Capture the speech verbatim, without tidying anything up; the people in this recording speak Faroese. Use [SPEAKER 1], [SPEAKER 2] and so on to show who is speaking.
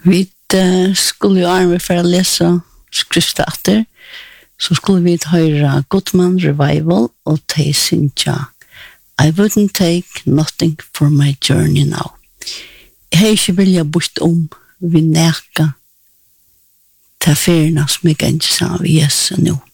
[SPEAKER 1] Vi uh, skulle jo arme for å lese skriftstater, så skulle vi høre Goodman Revival og Teisinja. I wouldn't take nothing for my journey now. Jeg har ikke vilja bort om vi neka til ferien som jeg kan ikke sa av Jesus nå.